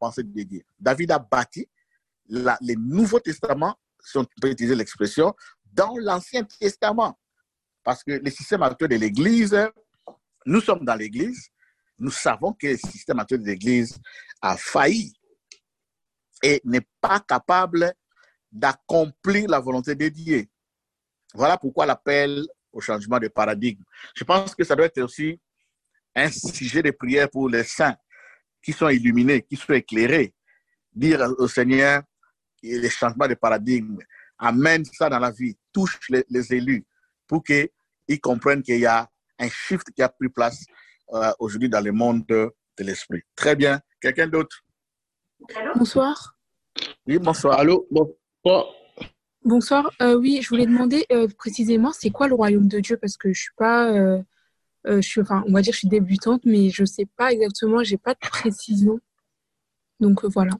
pensée de Dieu. David a bâti les Nouveaux Testaments, si on peut utiliser l'expression, dans l'Ancien Testament. Parce que le système actuel de l'Église, nous sommes dans l'Église, nous savons que le système actuel de l'Église a failli et n'est pas capable d'accomplir la volonté de Dieu. Voilà pourquoi l'appel au changement de paradigme. Je pense que ça doit être aussi un sujet de prière pour les saints qui sont illuminés, qui sont éclairés. Dire au Seigneur, les changements de paradigme, amène ça dans la vie, touche les élus pour qu'ils comprennent qu'il y a un shift qui a pris place aujourd'hui dans le monde de l'esprit. Très bien. Quelqu'un d'autre? Bonsoir. Oui, bonsoir. Allô? Bonsoir. Bonsoir. Oui, je voulais demander précisément, c'est quoi le royaume de Dieu? Parce que je suis pas, enfin, on va dire, je suis débutante, mais je sais pas exactement, j'ai pas de précision. Donc voilà.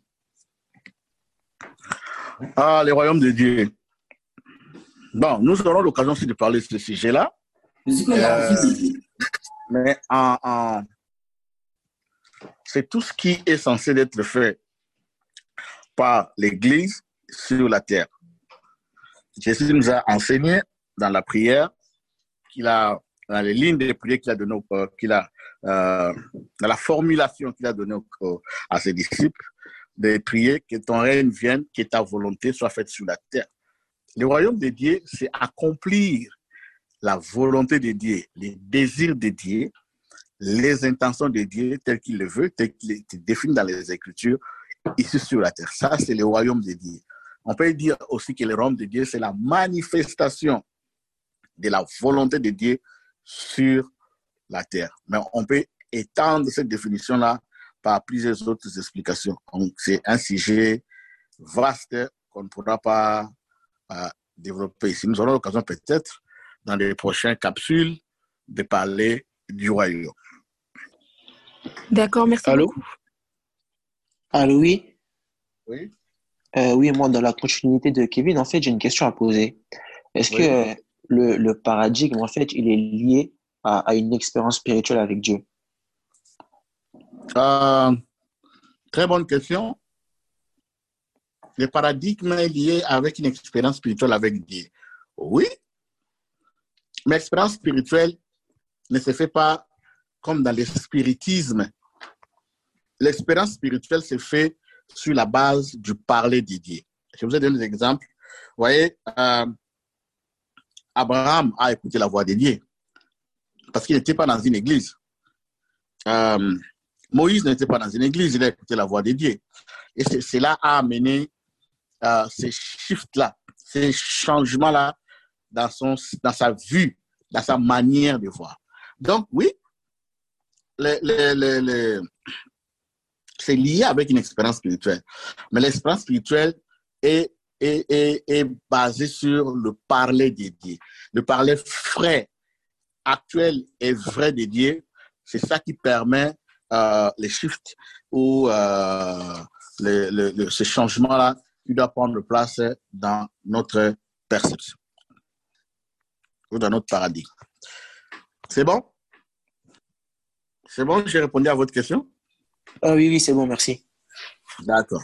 Ah, le royaume de Dieu. Bon, nous aurons l'occasion aussi de parler de ce sujet-là. Mais c'est tout ce qui est censé être fait par l'Église sur la terre. Jésus nous a enseigné dans la prière dans les lignes de prière qu'il a données, dans la formulation qu'il a donnée à ses disciples, de prier que ton règne vienne, que ta volonté soit faite sur la terre. Le royaume de Dieu, c'est accomplir la volonté de Dieu, les désirs de Dieu, les intentions de Dieu telles qu'il le veut, telles qu'il est défini dans les Écritures, ici sur la terre. Ça, c'est le royaume de Dieu. On peut dire aussi que le royaume de Dieu, c'est la manifestation de la volonté de Dieu sur la terre. Mais on peut étendre cette définition-là par plusieurs autres explications. Donc, c'est un sujet vaste qu'on ne pourra pas développer ici. Nous aurons l'occasion peut-être, dans les prochaines capsules, de parler du royaume. D'accord, merci beaucoup. Allô, oui. Oui. Oui, moi, dans la continuité de Kevin, en fait, j'ai une question à poser. Est-ce que le paradigme, en fait, il est lié à une expérience spirituelle avec Dieu? Très bonne question. Le paradigme est lié avec une expérience spirituelle avec Dieu. Oui, mais l'expérience spirituelle ne se fait pas comme dans le spiritisme. L'expérience spirituelle se fait sur la base du parler de Dieu. Je vous ai donné des exemples. Vous voyez, Abraham a écouté la voix de Dieu parce qu'il n'était pas dans une église. Moïse n'était pas dans une église, il a écouté la voix de Dieu. Et cela a amené ces shifts-là, ces changements-là dans sa vue, dans sa manière de voir. Donc, oui, c'est lié avec une expérience spirituelle. Mais l'expérience spirituelle est basée sur le parler de Dieu. Le parler frais, actuel et vrai de Dieu, c'est ça qui permet les shifts ou ce changement-là qui doit prendre place dans notre perception ou dans notre paradigme. C'est bon? C'est bon, j'ai répondu à votre question? Oui, c'est bon, merci. D'accord.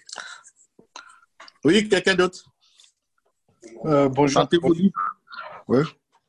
Oui, quelqu'un d'autre? Bonjour. Sentez-vous libre? Oui.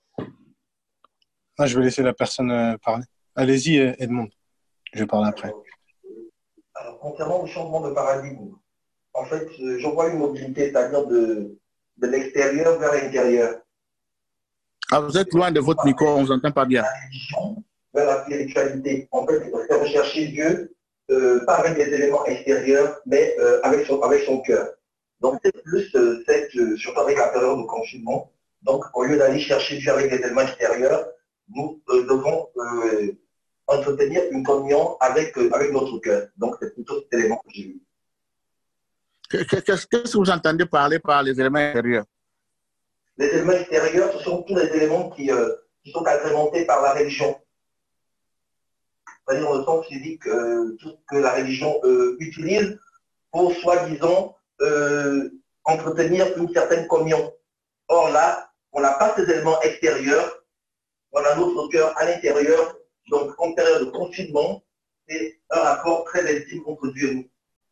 Je vais laisser la personne parler. Allez-y, Edmond. Je vais parler après. Alors, concernant le changement de paradigme, en fait, je vois une mobilité, c'est-à-dire de l'extérieur vers l'intérieur. Ah, vous êtes loin de votre micro, on ne vous entend pas bien. La religion vers la spiritualité. En fait, c'est rechercher Dieu, pas avec des éléments extérieurs, mais avec son cœur. Donc, c'est plus surtout avec la période de confinement. Donc, au lieu d'aller chercher Dieu avec des éléments extérieurs, nous devons entretenir une communion avec notre cœur. Donc, c'est plutôt cet élément que j'ai vu. Qu'est-ce que vous entendez parler par les éléments extérieurs? Les éléments extérieurs, ce sont tous les éléments qui sont agrémentés par la religion. C'est-à-dire dans le sens physique, tout ce que la religion utilise pour soi-disant entretenir une certaine communion. Or là, on n'a pas ces éléments extérieurs, on a notre cœur à l'intérieur, donc en période de confinement, c'est un rapport très intime entre Dieu et nous.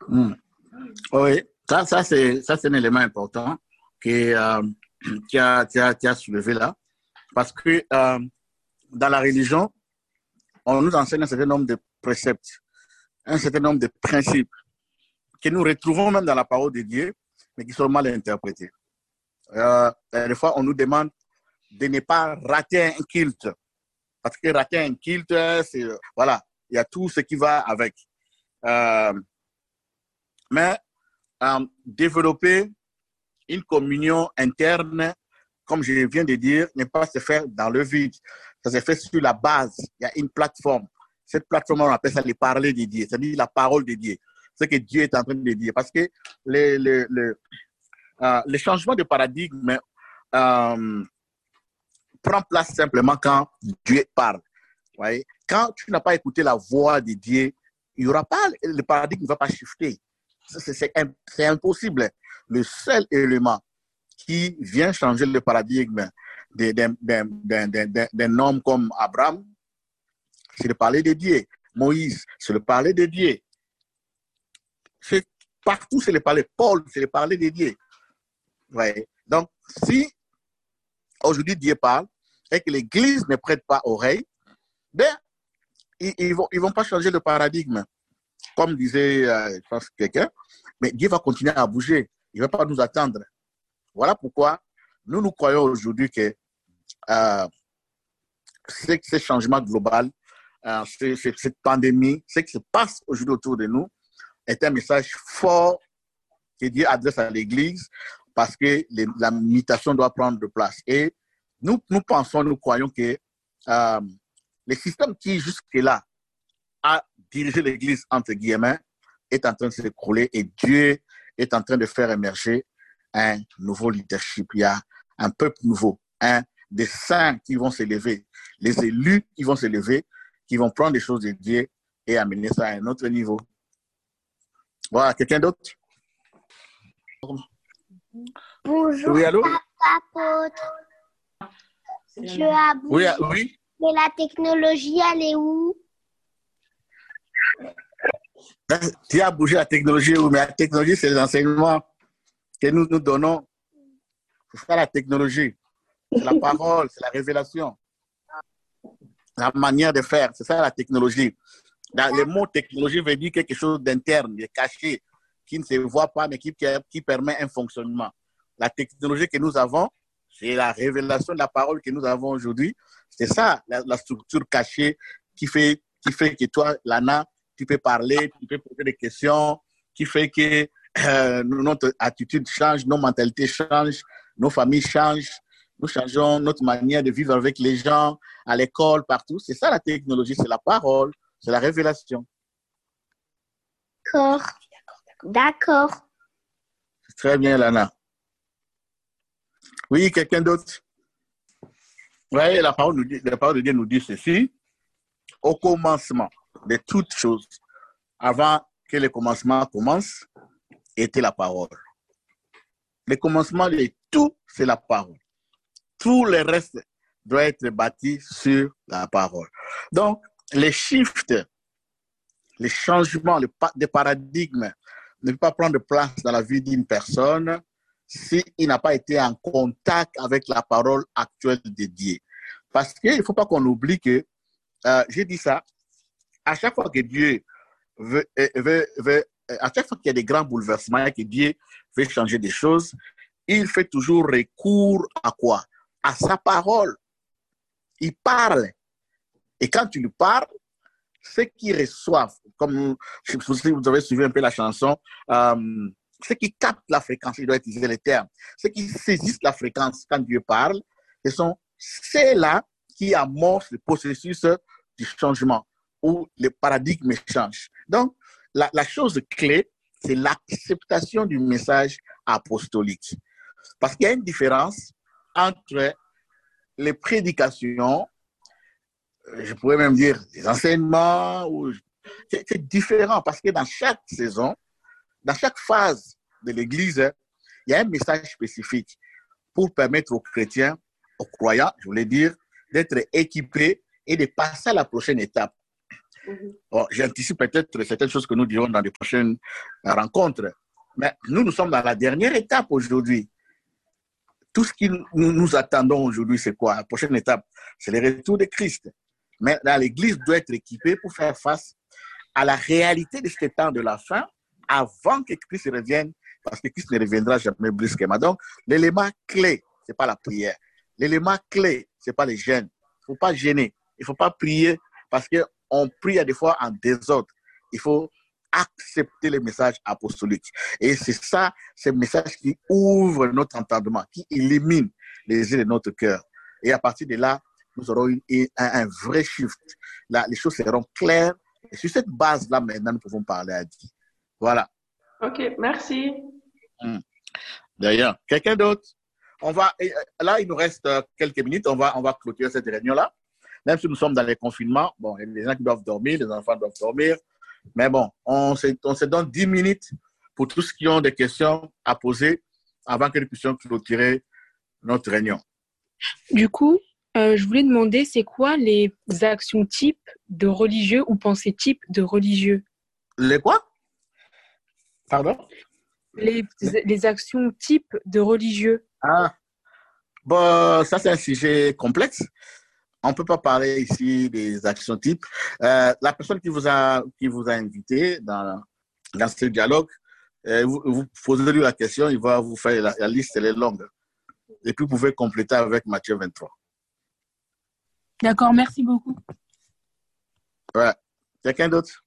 Hmm. Oui, ça c'est un élément important que, tu as soulevé là. Parce que dans la religion, on nous enseigne un certain nombre de préceptes, un certain nombre de principes que nous retrouvons même dans la parole de Dieu, mais qui sont mal interprétés. Des fois, on nous demande de ne pas rater un culte. Parce que rater un culte, c'est, voilà, il y a tout ce qui va avec. Euh, mais développer une communion interne, comme je viens de dire, ne pas se faire dans le vide. Ça se fait sur la base. Il y a une plateforme. Cette plateforme, on appelle ça les parler de Dieu, c'est-à-dire la parole de Dieu. Ce que Dieu est en train de dire. Parce que le changement de paradigme prend place simplement quand Dieu parle. Voyez? Quand tu n'as pas écouté la voix de Dieu, il y aura pas, le paradigme ne va pas shifter. C'est impossible. Le seul élément qui vient changer le paradigme d'un homme comme Abraham, c'est de parler de Dieu. Moïse, c'est le parler de Dieu. Partout, c'est le parler. Paul, c'est le parler de Dieu. Ouais. Donc, si aujourd'hui Dieu parle et que l'Église ne prête pas oreille, ben, ils vont pas changer le paradigme. Comme disait, je pense, quelqu'un, mais Dieu va continuer à bouger. Il ne va pas nous attendre. Voilà pourquoi nous croyons aujourd'hui que ce changement global, cette pandémie, ce qui se passe aujourd'hui autour de nous, est un message fort que Dieu adresse à l'Église parce que la mutation doit prendre place. Et nous pensons, nous croyons que le système qui jusque-là a dirigé l'Église, entre guillemets, est en train de s'écrouler et Dieu est en train de faire émerger un nouveau leadership. Il y a un peuple nouveau, des saints qui vont s'élever, les élus qui vont s'élever, qui vont prendre les choses de Dieu et amener ça à un autre niveau. Voilà, quelqu'un d'autre? Bonjour, oui, allô? apôtre. Je abuse. Oui. Mais la technologie, elle est où? Tu as bougé la technologie, mais la technologie, c'est les enseignements que nous donnons. C'est ça la technologie. C'est la parole, c'est la révélation. La manière de faire, c'est ça la technologie. Le mot technologie veut dire quelque chose d'interne, de caché, qui ne se voit pas, mais qui permet un fonctionnement. La technologie que nous avons, c'est la révélation de la parole que nous avons aujourd'hui. C'est ça, la structure cachée qui fait que toi, Lana, tu peux parler, tu peux poser des questions, qui fait que notre attitude change, nos mentalités changent, nos familles changent, nous changeons notre manière de vivre avec les gens, à l'école, partout. C'est ça la technologie, c'est la parole, c'est la révélation. D'accord. Très bien, Lana. Oui, quelqu'un d'autre? Oui, la parole de Dieu nous dit ceci. Au commencement de toutes choses, avant que le commencement commence, était la parole. Le commencement de tout, c'est la parole. Tout le reste doit être bâti sur la parole. Donc, les shifts, les changements, des paradigmes ne peuvent pas prendre place dans la vie d'une personne s'il n'a pas été en contact avec la parole actuelle de Dieu. Parce qu'il ne faut pas qu'on oublie que, j'ai dit ça, à chaque fois que Dieu à chaque fois qu'il y a des grands bouleversements et que Dieu veut changer des choses, il fait toujours recours à quoi? À sa parole. Il parle. Et quand tu lui parles, ceux qui reçoivent, comme si vous avez suivi un peu la chanson, ceux qui captent la fréquence, il doit utiliser les termes, ceux qui saisissent la fréquence quand Dieu parle, ce sont ceux-là qui amorcent le processus du changement, où le paradigme change. Donc, la chose clé, c'est l'acceptation du message apostolique. Parce qu'il y a une différence entre les prédications, je pourrais même dire des enseignements, c'est différent parce que dans chaque saison, dans chaque phase de l'Église, il y a un message spécifique pour permettre aux chrétiens, aux croyants, je voulais dire, d'être équipés et de passer à la prochaine étape. Bon, j'anticipe peut-être certaines choses que nous dirons dans les prochaines rencontres. Mais nous sommes dans la dernière étape aujourd'hui. Tout ce que nous attendons aujourd'hui, c'est quoi? La prochaine étape, c'est le retour de Christ. Mais l'Église doit être équipée pour faire face à la réalité de ce temps de la fin avant que Christ revienne, parce que Christ ne reviendra jamais brusquement. Donc, l'élément clé, ce n'est pas la prière. L'élément clé, ce n'est pas les jeûnes. Il ne faut pas gêner. Il ne faut pas prier parce qu'on prie à des fois en désordre. Il faut accepter les messages apostoliques. Et c'est ça, ces messages qui ouvrent notre entendement, qui éliminent les idées de notre cœur. Et à partir de là, nous aurons un vrai shift. Là, les choses seront claires. Et sur cette base-là, maintenant, nous pouvons parler à Dieu. Voilà. OK, merci. D'ailleurs, quelqu'un d'autre? Là, il nous reste quelques minutes. On va clôturer cette réunion-là. Même si nous sommes dans les confinements, bon, il y a des gens qui doivent dormir, les enfants doivent dormir. Mais bon, on se donne 10 minutes pour tous ceux qui ont des questions à poser avant que nous puissions clôturer notre réunion. Du coup, je voulais demander, c'est quoi les actions types de religieux ou pensées types de religieux? Les quoi? Pardon? Les actions types de religieux. Ah, bon, ça c'est un sujet complexe. On ne peut pas parler ici des actions types. La personne qui vous a invité dans ce dialogue, vous posez-lui la question, il va vous faire la liste, elle est longue. Et puis, vous pouvez compléter avec Matthieu 23. D'accord, merci beaucoup. Ouais. Quelqu'un d'autre?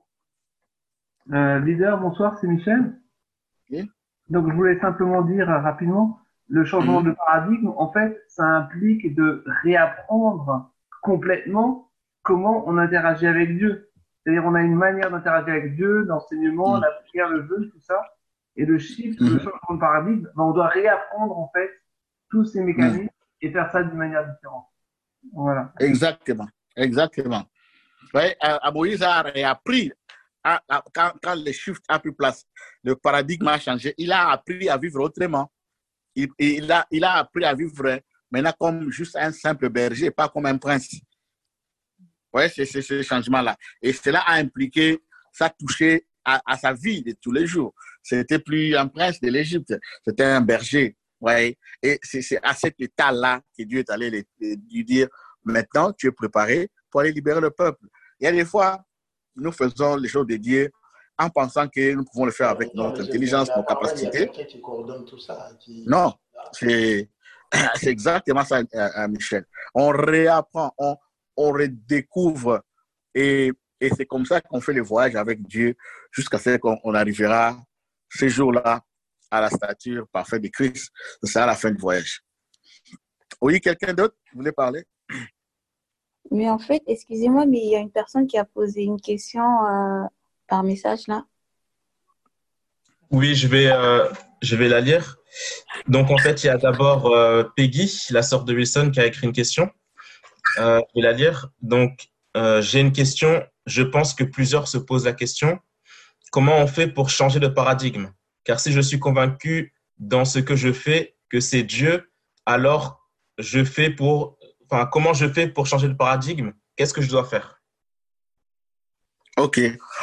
Leader, bonsoir, c'est Michel. Oui. Donc, je voulais simplement dire rapidement, le changement de paradigme, en fait, ça implique de réapprendre complètement comment on interagit avec Dieu. C'est-à-dire, on a une manière d'interagir avec Dieu, l'enseignement, la prière, le jeûne, tout ça. Et le shift, le changement de paradigme, on doit réapprendre, en fait, tous ces mécanismes et faire ça d'une manière différente. Voilà. Exactement. Ouais, Moïse a réappris quand le shift a pris place, le paradigme a changé. Il a appris à vivre autrement. Il a appris à vivre maintenant comme juste un simple berger, pas comme un prince. Oui, c'est ce changement-là. Et cela a impliqué, ça a touché à sa vie de tous les jours. C'était plus un prince de l'Égypte, c'était un berger. Ouais. Et c'est à cet état-là que Dieu est allé lui dire, maintenant tu es préparé pour aller libérer le peuple. Il y a des fois, nous faisons les choses de Dieu en pensant que nous pouvons le faire avec notre intelligence, nos capacités. Non, c'est exactement ça, Michel. On réapprend, on redécouvre et c'est comme ça qu'on fait le voyage avec Dieu jusqu'à ce qu'on arrivera ce jour-là à la stature parfaite de Christ. C'est à la fin du voyage. Oui, quelqu'un d'autre voulait parler? Mais en fait, excusez-moi, mais il y a une personne qui a posé une question par message là. Oui, je vais la lire. Donc, en fait, il y a d'abord Peggy, la sœur de Wilson, qui a écrit une question. Je vais la lire. Donc, j'ai une question. Je pense que plusieurs se posent la question. Comment on fait pour changer de paradigme? Car si je suis convaincu dans ce que je fais que c'est Dieu, alors comment je fais pour changer de paradigme? Qu'est-ce que je dois faire? Ok.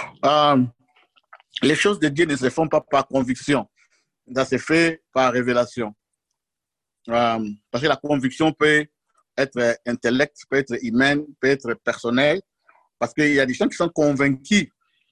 Les choses de Dieu ne se font pas par conviction. Ça se fait par révélation. Parce que la conviction peut être intellect, peut être humaine, peut être personnelle. Parce qu'il y a des gens qui sont convaincus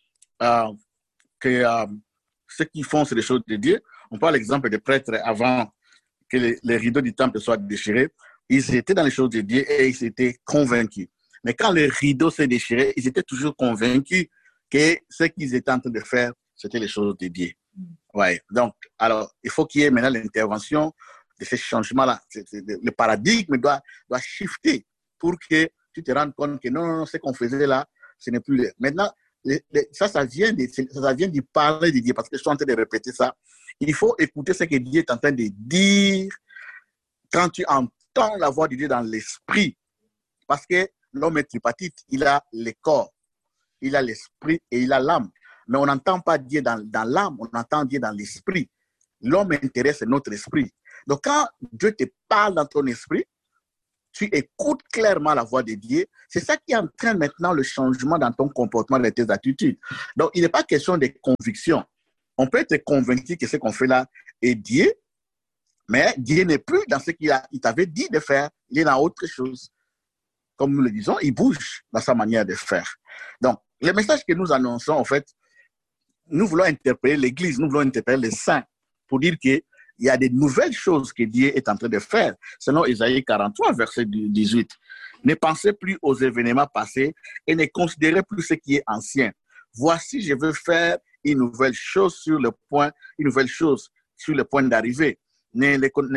que ce qu'ils font, c'est des choses de Dieu. On prend l'exemple des prêtres avant que les rideaux du temple soient déchirés. Ils étaient dans les choses de Dieu et ils étaient convaincus. Mais quand le rideau s'est déchiré, ils étaient toujours convaincus que ce qu'ils étaient en train de faire, c'était les choses de Dieu. Ouais. Donc, alors, il faut qu'il y ait maintenant l'intervention de ces changements-là. Le paradigme doit shifter pour que tu te rendes compte que non, ce qu'on faisait là, ce n'est plus... Maintenant, ça vient du parler de Dieu, parce que je suis en train de répéter ça. Il faut écouter ce que Dieu est en train de dire quand tu entends la voix de Dieu dans l'esprit. Parce que l'homme est tripartite, il a le corps, il a l'esprit et il a l'âme. Mais on n'entend pas Dieu dans l'âme, on entend Dieu dans l'esprit. L'homme intéresse notre esprit. Donc quand Dieu te parle dans ton esprit, tu écoutes clairement la voix de Dieu, c'est ça qui entraîne maintenant le changement dans ton comportement et tes attitudes. Donc, il n'est pas question de conviction. On peut être convaincu que ce qu'on fait là est Dieu, mais Dieu n'est plus dans ce qu'il t'avait dit de faire, il est dans autre chose. Comme nous le disons, il bouge dans sa manière de faire. Donc, le message que nous annonçons, en fait, nous voulons interpeller l'Église, nous voulons interpeller les saints pour dire qu'il y a des nouvelles choses que Dieu est en train de faire. Selon Isaïe 43, verset 18. Ne pensez plus aux événements passés et ne considérez plus ce qui est ancien. Voici, je veux faire une nouvelle chose sur le point d'arriver. Ne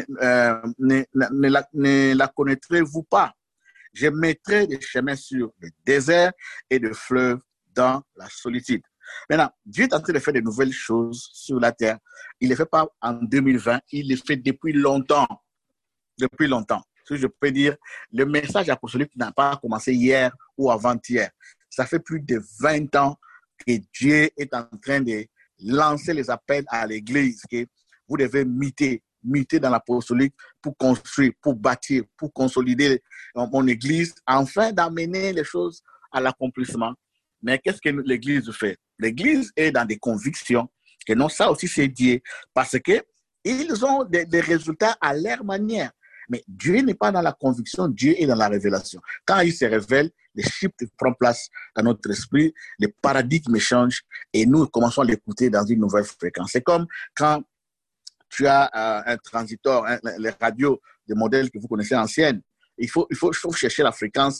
la connaîtrez-vous pas? Je mettrai des chemins sur le désert et des fleuves dans la solitude. Maintenant, Dieu est en train de faire de nouvelles choses sur la terre. Il ne les fait pas en 2020, il les fait depuis longtemps. Depuis longtemps. Si je peux dire, le message apostolique n'a pas commencé hier ou avant-hier. Ça fait plus de 20 ans que Dieu est en train de lancer les appels à l'Église, que vous devez muter dans l'apostolique pour construire, pour bâtir, pour consolider mon Église, afin d'amener les choses à l'accomplissement. Mais qu'est-ce que l'Église fait? L'Église est dans des convictions que non, ça aussi c'est Dieu, parce qu'ils ont des résultats à leur manière. Mais Dieu n'est pas dans la conviction, Dieu est dans la révélation. Quand il se révèle, les chiffres prennent place dans notre esprit, les paradigmes changent et nous commençons à l'écouter dans une nouvelle fréquence. C'est comme quand tu as un transitor, les radios, des modèles que vous connaissez anciennes. Il faut chercher la fréquence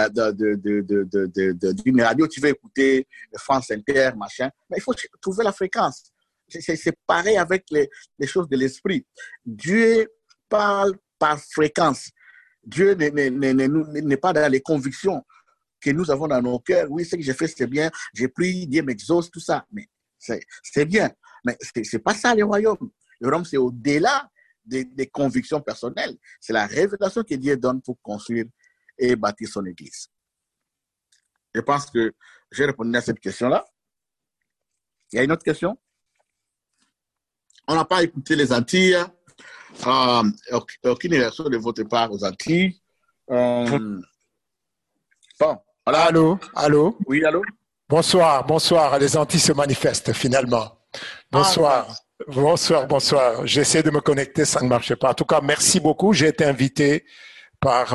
d'une radio. Tu veux écouter France Inter, machin, mais il faut trouver la fréquence. C'est pareil avec les choses de l'esprit. Dieu parle par fréquence. Dieu n'est pas dans les convictions que nous avons dans nos cœurs. Oui, ce que j'ai fait, c'est bien. J'ai pris, Dieu m'exauce, tout ça. Mais c'est bien. Mais c'est pas ça le royaume. Le royaume, c'est au-delà des convictions personnelles. C'est la révélation que Dieu donne pour construire et bâtir son Église. Je pense que j'ai répondu à cette question-là. Il y a une autre question? On n'a pas écouté les Antilles. Aucune réaction de votre part aux Antilles. Bon, voilà. Allô? Oui, allô? Bonsoir. Les Antilles se manifestent finalement. Bonsoir. Bonsoir. J'essaie de me connecter, ça ne marchait pas. En tout cas, merci beaucoup. J'ai été invité par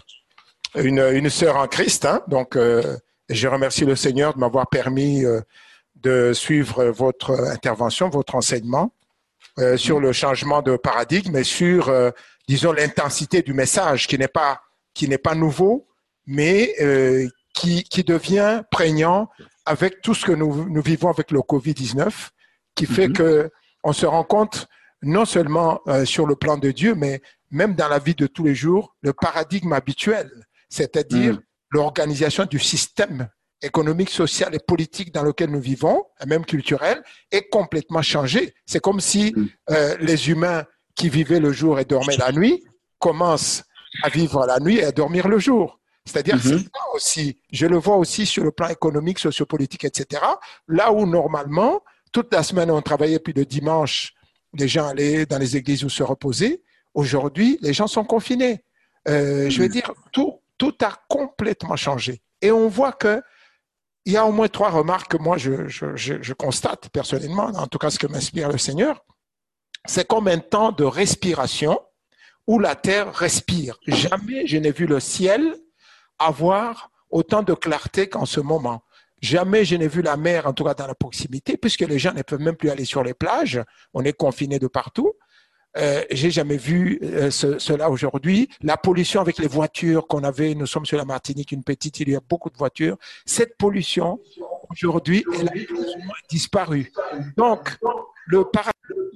une sœur en Christ. Hein, donc, je remercie le Seigneur de m'avoir permis de suivre votre intervention, votre enseignement sur le changement de paradigme et sur, disons, l'intensité du message qui n'est pas nouveau, mais qui devient prégnant avec tout ce que nous vivons avec le Covid-19, qui fait que on se rend compte, non seulement sur le plan de Dieu, mais même dans la vie de tous les jours, le paradigme habituel, c'est-à-dire l'organisation du système économique, social et politique dans lequel nous vivons, et même culturel, est complètement changé. C'est comme si les humains qui vivaient le jour et dormaient la nuit commencent à vivre la nuit et à dormir le jour. C'est-à-dire c'est ça aussi, je le vois aussi sur le plan économique, sociopolitique, etc. Là où normalement, toute la semaine, on travaillait, puis le dimanche, les gens allaient dans les églises où se reposer. Aujourd'hui, les gens sont confinés. Je veux dire, tout a complètement changé. Et on voit qu'il y a au moins 3 remarques que moi, je constate personnellement, en tout cas ce que m'inspire le Seigneur. C'est comme un temps de respiration où la terre respire. Jamais je n'ai vu le ciel avoir autant de clarté qu'en ce moment. Jamais je n'ai vu la mer, en tout cas dans la proximité, puisque les gens ne peuvent même plus aller sur les plages. On est confinés de partout. J'ai jamais vu cela aujourd'hui. La pollution avec les voitures qu'on avait, nous sommes sur la Martinique, une petite île, il y a beaucoup de voitures. Cette pollution, aujourd'hui, elle a disparu. Donc, le paradigme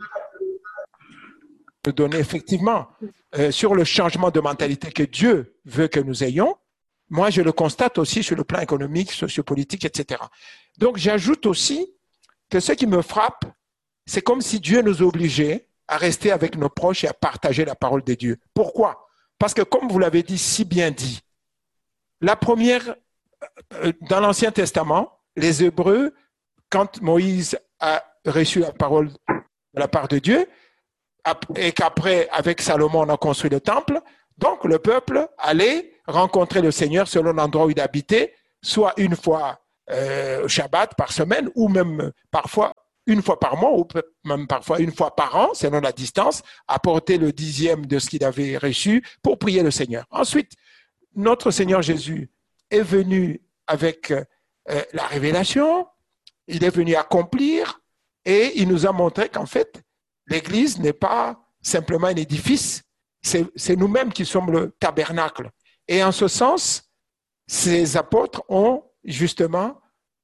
de donner effectivement sur le changement de mentalité que Dieu veut que nous ayons, moi, je le constate aussi sur le plan économique, sociopolitique, etc. Donc, j'ajoute aussi que ce qui me frappe, c'est comme si Dieu nous obligeait à rester avec nos proches et à partager la parole de Dieu. Pourquoi? Parce que, comme vous l'avez dit, si bien dit, la première, dans l'Ancien Testament, les Hébreux, quand Moïse a reçu la parole de la part de Dieu, et qu'après, avec Salomon, on a construit le temple. Donc, le peuple allait rencontrer le Seigneur selon l'endroit où il habitait, soit une fois au Shabbat par semaine, ou même parfois une fois par mois, ou même parfois une fois par an, selon la distance, apporter le 10e de ce qu'il avait reçu pour prier le Seigneur. Ensuite, notre Seigneur Jésus est venu avec la révélation, il est venu accomplir, et il nous a montré qu'en fait, l'Église n'est pas simplement un édifice, c'est nous-mêmes qui sommes le tabernacle. Et en ce sens, ces apôtres ont justement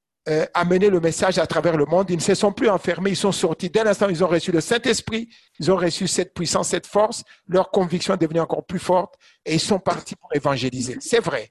amené le message à travers le monde. Ils ne se sont plus enfermés, ils sont sortis. Dès l'instant où ils ont reçu le Saint-Esprit, ils ont reçu cette puissance, cette force, leur conviction est devenue encore plus forte et ils sont partis pour évangéliser. C'est vrai.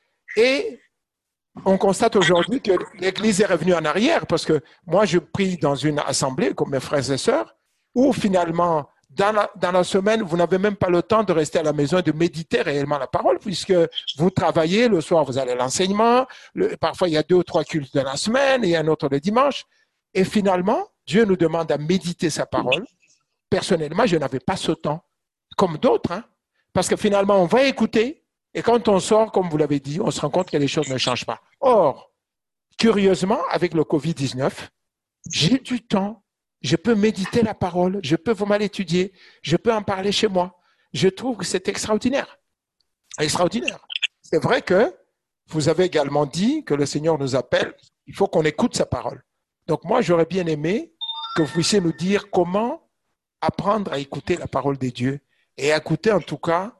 Et on constate aujourd'hui que l'Église est revenue en arrière parce que moi, je prie dans une assemblée, comme mes frères et sœurs, où finalement, dans la semaine, vous n'avez même pas le temps de rester à la maison et de méditer réellement la parole, puisque vous travaillez, le soir, vous allez à l'enseignement, parfois il y a 2 ou 3 cultes dans la semaine et un autre le dimanche. Et finalement, Dieu nous demande à méditer sa parole. Personnellement, je n'avais pas ce temps, comme d'autres, hein, parce que finalement, on va écouter, et quand on sort, comme vous l'avez dit, on se rend compte que les choses ne changent pas. Or, curieusement, avec le Covid-19, j'ai du temps. Je peux méditer la parole, je peux vraiment l'étudier, je peux en parler chez moi. Je trouve que c'est extraordinaire. Extraordinaire. C'est vrai que vous avez également dit que le Seigneur nous appelle, il faut qu'on écoute sa parole. Donc moi, j'aurais bien aimé que vous puissiez nous dire comment apprendre à écouter la parole de Dieu et à écouter en tout cas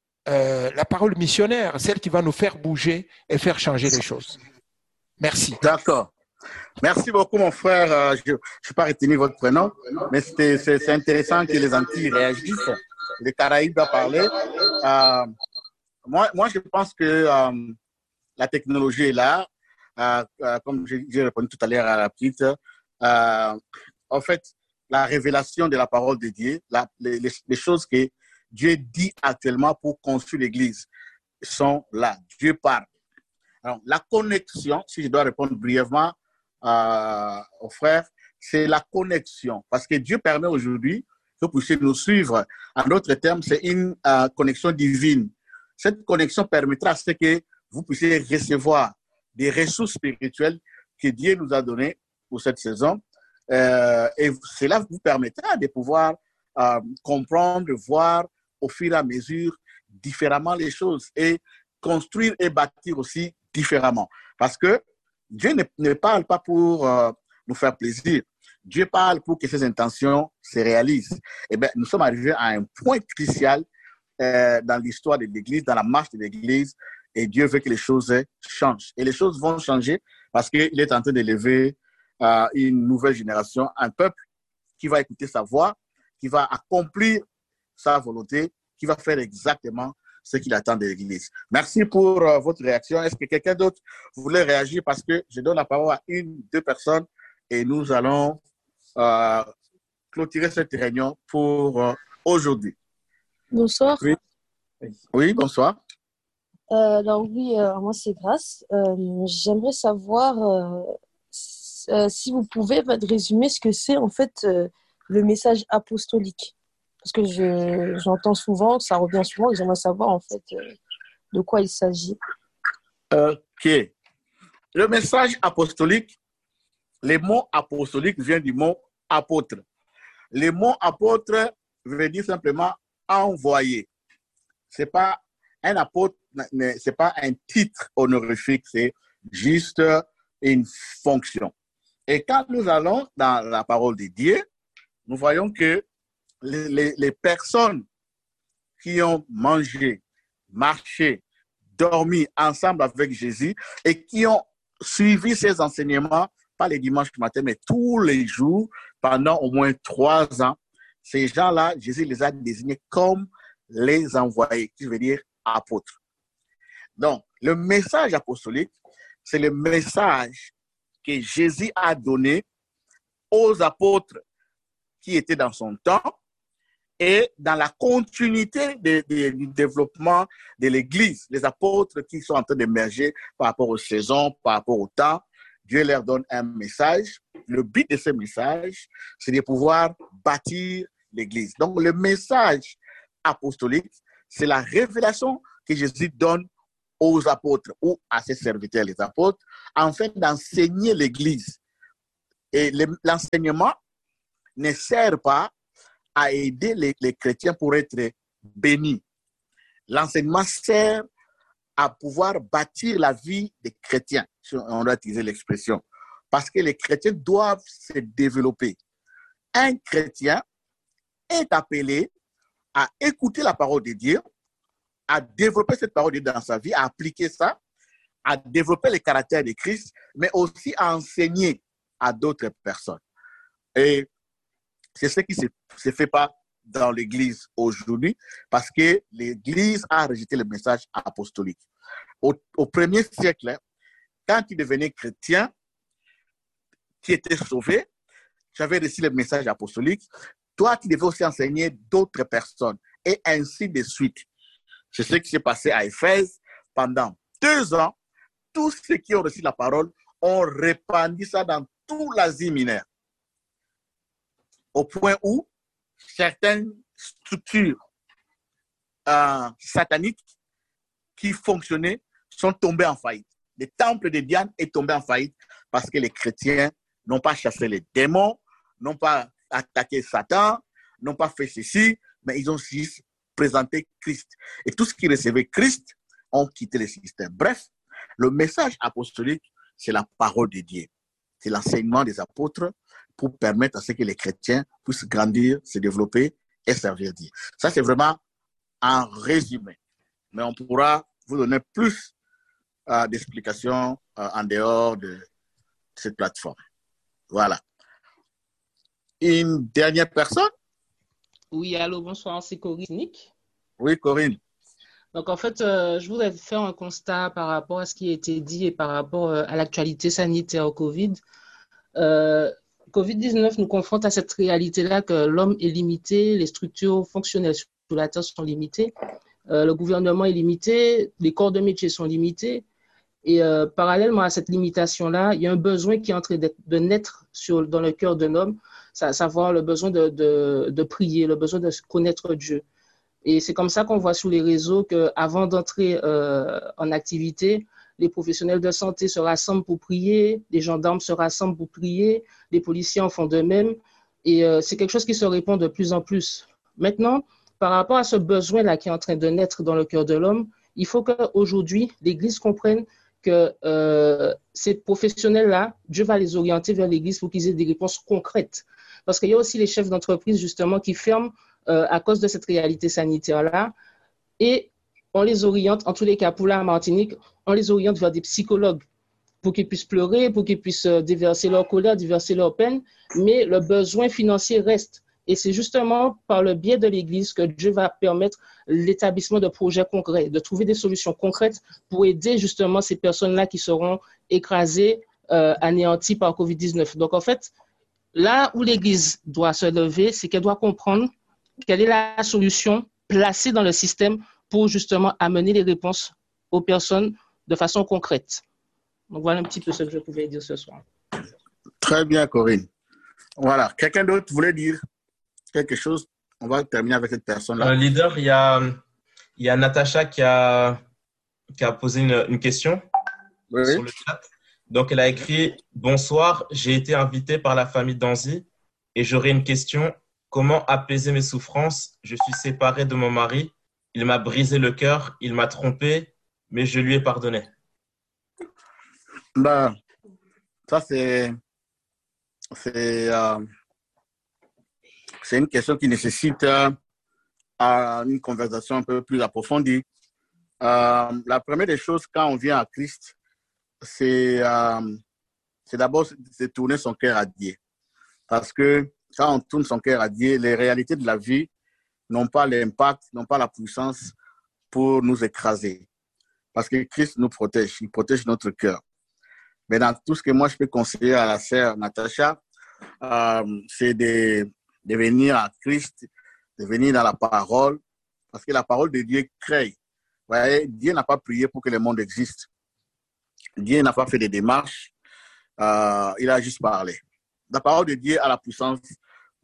la parole missionnaire, celle qui va nous faire bouger et faire changer les choses. Merci. D'accord. Merci beaucoup, mon frère. Je n'ai pas retenu votre prénom, mais c'est intéressant que les Antilles réagissent. Les Caraïbes doivent parler. Moi, je pense que la technologie est là. Comme j'ai répondu tout à l'heure à la petite, en fait, la révélation de la parole de Dieu, les choses que Dieu dit actuellement pour construire l'Église sont là. Dieu parle. Alors, la connexion, si je dois répondre brièvement aux frères, c'est la connexion. Parce que Dieu permet aujourd'hui que vous puissiez nous suivre. En d'autres termes, c'est une connexion divine. Cette connexion permettra à ce que vous puissiez recevoir des ressources spirituelles que Dieu nous a données pour cette saison. Et cela vous permettra de pouvoir comprendre, voir au fur et à mesure différemment les choses et construire et bâtir aussi différemment. Parce que Dieu ne parle pas pour nous faire plaisir. Dieu parle pour que ses intentions se réalisent. Et bien, nous sommes arrivés à un point crucial dans l'histoire de l'Église, dans la marche de l'Église, et Dieu veut que les choses changent. Et les choses vont changer parce qu'il est en train d'élever une nouvelle génération, un peuple qui va écouter sa voix, qui va accomplir sa volonté, qui va faire exactement ce qu'il attend de l'Église. Merci pour votre réaction. Est-ce que quelqu'un d'autre voulait réagir? Parce que je donne la parole à 1-2 personnes et nous allons clôturer cette réunion pour aujourd'hui. Bonsoir. Oui, oui, bonsoir. Alors oui, moi c'est Grace. J'aimerais savoir si vous pouvez résumer ce que c'est en fait le message apostolique. Parce que j'entends souvent, ça revient souvent, et j'aimerais savoir en fait de quoi il s'agit. Ok. Le message apostolique, le mot apostolique vient du mot apôtre. Le mot apôtre veut dire simplement envoyé. C'est pas un apôtre, c'est pas un titre honorifique, c'est juste une fonction. Et quand nous allons dans la parole de Dieu, nous voyons que les personnes qui ont mangé, marché, dormi ensemble avec Jésus et qui ont suivi ses enseignements, pas les dimanches matin, mais tous les jours, pendant au moins 3 ans, ces gens-là, Jésus les a désignés comme les envoyés, qui veut dire apôtres. Donc, le message apostolique, c'est le message que Jésus a donné aux apôtres qui étaient dans son temps et dans la continuité du développement de l'Église. Les apôtres qui sont en train d'émerger par rapport aux saisons, par rapport au temps, Dieu leur donne un message. Le but de ce message, c'est de pouvoir bâtir l'Église. Donc, le message apostolique, c'est la révélation que Jésus donne aux apôtres ou à ses serviteurs, les apôtres, afin d'enseigner l'Église. Et l'enseignement ne sert pas à aider les chrétiens pour être bénis. L'enseignement sert à pouvoir bâtir la vie des chrétiens, si on doit utiliser l'expression, parce que les chrétiens doivent se développer. Un chrétien est appelé à écouter la parole de Dieu, à développer cette parole de Dieu dans sa vie, à appliquer ça, à développer le caractère de Christ, mais aussi à enseigner à d'autres personnes. Et c'est ce qui ne se fait pas dans l'Église aujourd'hui, parce que l'Église a rejeté le message apostolique. Au premier siècle, quand tu devenais chrétien, tu étais sauvé, tu avais reçu le message apostolique, toi, tu devais aussi enseigner d'autres personnes, et ainsi de suite. C'est ce qui s'est passé à Éphèse. Pendant 2 ans, tous ceux qui ont reçu la parole ont répandu ça dans toute l'Asie mineure. Au point où certaines structures sataniques qui fonctionnaient sont tombées en faillite. Le temple de Diane est tombé en faillite parce que les chrétiens n'ont pas chassé les démons, n'ont pas attaqué Satan, n'ont pas fait ceci, mais ils ont juste présenté Christ. Et tous ceux qui recevaient Christ ont quitté le système. Bref, le message apostolique, c'est la parole de Dieu. C'est l'enseignement des apôtres pour permettre à ce que les chrétiens puissent grandir, se développer et servir Dieu. Ça, c'est vraiment un résumé. Mais on pourra vous donner plus d'explications en dehors de cette plateforme. Voilà. Une dernière personne? Oui, allô, bonsoir, c'est Corinne Nick. Oui, Corinne. Donc, en fait, je voudrais faire un constat par rapport à ce qui a été dit et par rapport à l'actualité sanitaire au Covid. Covid-19 nous confronte à cette réalité-là que l'homme est limité, les structures fonctionnelles sur la Terre sont limitées, le gouvernement est limité, les corps de métier sont limités. Et parallèlement à cette limitation-là, il y a un besoin qui est en train de naître dans le cœur d'un homme, à savoir le besoin de prier, le besoin de connaître Dieu. Et c'est comme ça qu'on voit sur les réseaux qu'avant d'entrer en activité, les professionnels de santé se rassemblent pour prier, les gendarmes se rassemblent pour prier, les policiers en font de même. Et c'est quelque chose qui se répand de plus en plus. Maintenant, par rapport à ce besoin-là qui est en train de naître dans le cœur de l'homme, il faut qu'aujourd'hui, l'Église comprenne que ces professionnels-là, Dieu va les orienter vers l'Église pour qu'ils aient des réponses concrètes. Parce qu'il y a aussi les chefs d'entreprise, justement, qui ferment à cause de cette réalité sanitaire-là. Et on les oriente, en tous les cas pour la Martinique, on les oriente vers des psychologues pour qu'ils puissent pleurer, pour qu'ils puissent déverser leur colère, déverser leur peine. Mais le besoin financier reste. Et c'est justement par le biais de l'Église que Dieu va permettre l'établissement de projets concrets, de trouver des solutions concrètes pour aider justement ces personnes-là qui seront écrasées, anéanties par COVID-19. Donc en fait, là où l'Église doit se lever, c'est qu'elle doit comprendre quelle est la solution placée dans le système pour justement amener les réponses aux personnes de façon concrète. Donc voilà un petit peu ce que je pouvais dire ce soir. Très bien, Corinne. Voilà. Quelqu'un d'autre voulait dire quelque chose? On va terminer avec cette personne-là. Leader, il y a Natacha qui a posé une question sur le chat. Donc, elle a écrit « Bonsoir, j'ai été invitée par la famille Danzi et j'aurais une question. Comment apaiser mes souffrances? Je suis séparée de mon mari. Il m'a brisé le cœur, il m'a trompé, mais je lui ai pardonné. » Ben, ça, c'est une question qui nécessite une conversation un peu plus approfondie. La première des choses, quand on vient à Christ, c'est d'abord de tourner son cœur à Dieu. Parce que quand on tourne son cœur à Dieu, les réalités de la vie n'ont pas l'impact, n'ont pas la puissance pour nous écraser. Parce que Christ nous protège, il protège notre cœur. Mais dans tout ce que moi je peux conseiller à la sœur Natacha, c'est de venir à Christ, de venir dans la parole, parce que la parole de Dieu crée. Vous voyez, Dieu n'a pas prié pour que le monde existe. Dieu n'a pas fait des démarches, il a juste parlé. La parole de Dieu a la puissance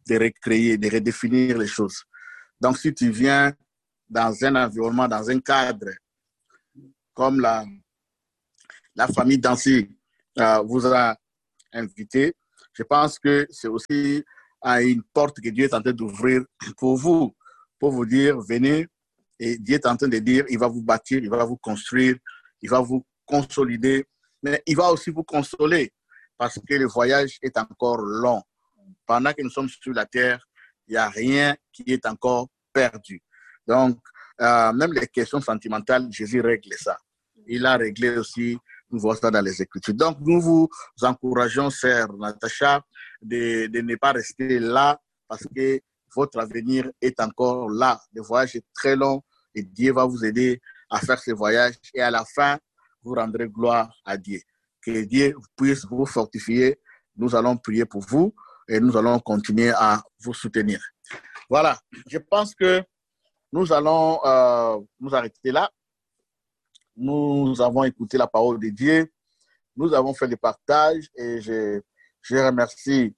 de recréer, de redéfinir les choses. Donc, si tu viens dans un environnement, dans un cadre, comme la famille Dancy vous a invité, je pense que c'est aussi une porte que Dieu est en train d'ouvrir pour vous dire, venez, et Dieu est en train de dire, il va vous bâtir, il va vous construire, il va vous consolider, mais il va aussi vous consoler, parce que le voyage est encore long. Pendant que nous sommes sur la terre, il n'y a rien qui est encore perdu. Donc, même les questions sentimentales, Jésus règle ça. Il a réglé aussi, nous voyons ça dans les Écritures. Donc, nous vous encourageons, sœur Natacha, de ne pas rester là parce que votre avenir est encore là. Le voyage est très long et Dieu va vous aider à faire ce voyage et à la fin, vous rendrez gloire à Dieu. Que Dieu puisse vous fortifier. Nous allons prier pour vous et nous allons continuer à vous soutenir. Voilà, je pense que nous allons nous arrêter là. Nous avons écouté la parole de Dieu. Nous avons fait le partage et je remercie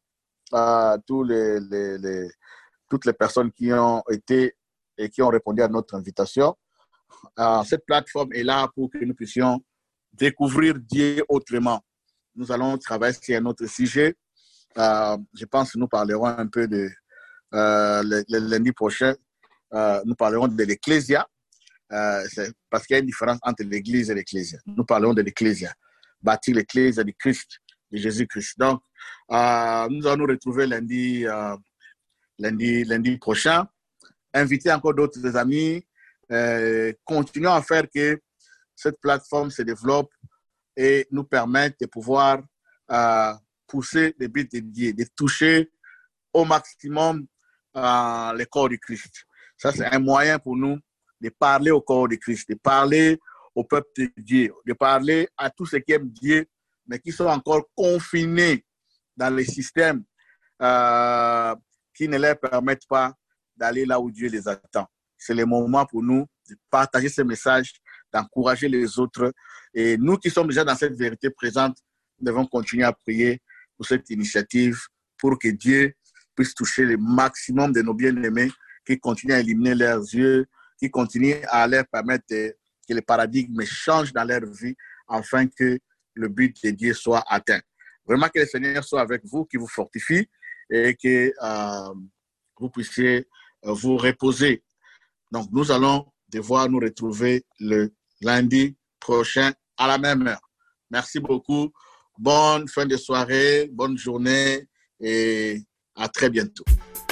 toutes les personnes qui ont été et qui ont répondu à notre invitation. Cette plateforme est là pour que nous puissions découvrir Dieu autrement. Nous allons travailler sur un autre sujet. Je pense que nous parlerons un peu de le lundi prochain. Nous parlerons de l'Ecclésia. Parce qu'il y a une différence entre l'Église et l'Ecclésia. Nous parlerons de l'Ecclésia, bâtir l'Ecclésia du Christ, de Jésus-Christ. Donc, nous allons nous retrouver lundi prochain. Inviter encore d'autres amis. Continuons à faire que cette plateforme se développe et nous permette de pouvoir pousser les buts de Dieu, de toucher au maximum le corps du Christ. Ça, c'est un moyen pour nous de parler au corps de Christ, de parler au peuple de Dieu, de parler à tous ceux qui aiment Dieu, mais qui sont encore confinés dans les systèmes qui ne leur permettent pas d'aller là où Dieu les attend. C'est le moment pour nous de partager ce message, d'encourager les autres. Et nous qui sommes déjà dans cette vérité présente, nous devons continuer à prier pour cette initiative, pour que Dieu puisse toucher le maximum de nos bien-aimés, qui continuent à éliminer leurs yeux, qui continuent à leur permettre que le paradigme change dans leur vie, afin que le but de Dieu soit atteint. Vraiment que le Seigneur soit avec vous, qu'il vous fortifie et que vous puissiez vous reposer. Donc, nous allons devoir nous retrouver le lundi prochain à la même heure. Merci beaucoup. Bonne fin de soirée, bonne journée et à très bientôt.